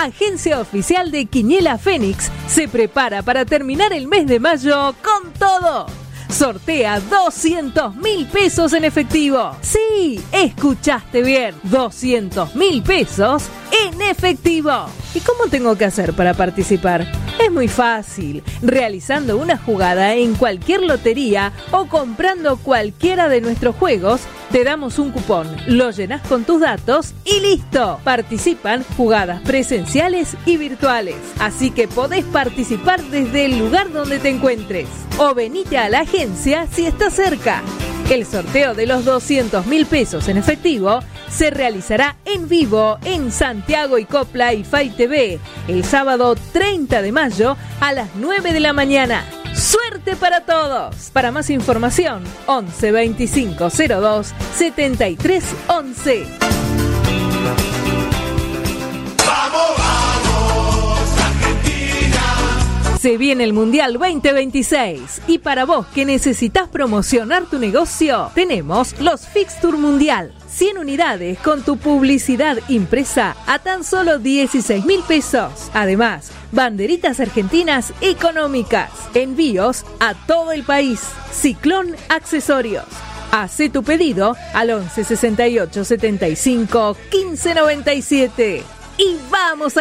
agencia oficial de Quiniela Fénix, se prepara para terminar el mes de mayo con todo. Sortea 200.000 pesos en efectivo. Sí, escuchaste bien, 200.000 pesos en efectivo. ¿Y cómo tengo que hacer para participar? Es muy fácil, realizando una jugada en cualquier lotería o comprando cualquiera de nuestros juegos. Te damos un cupón, lo llenás con tus datos y listo. Participan jugadas presenciales y virtuales. Así que podés participar desde el lugar donde te encuentres. O venite a la agencia si estás cerca. El sorteo de los 200.000 pesos en efectivo se realizará en vivo en Santiago y Copla y Fai TV el sábado 30 de mayo a las 9 de la mañana. ¡Suerte para todos! Para más información, 11 25 02 73 11. Se viene el Mundial 2026 y para vos que necesitas promocionar tu negocio, tenemos los Fixture Mundial. 100 unidades con tu publicidad impresa a tan solo 16.000 pesos. Además, banderitas argentinas económicas. Envíos a todo el país. Ciclón Accesorios. Hacé tu pedido al 11 68 75 15 97. Y vamos a